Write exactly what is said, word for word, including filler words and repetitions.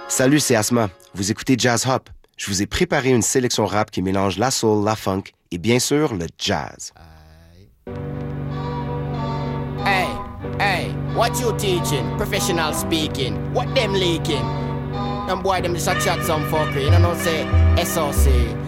Salut, c'est Asma. Vous écoutez Jazz Hop. Je vous ai préparé une sélection rap qui mélange la soul, la funk et bien sûr le jazz. Hey, hey, what you teaching? Professional speaking. What them leaking? Them boy them just a chat some fuckery. You know what I'm saying? S O C.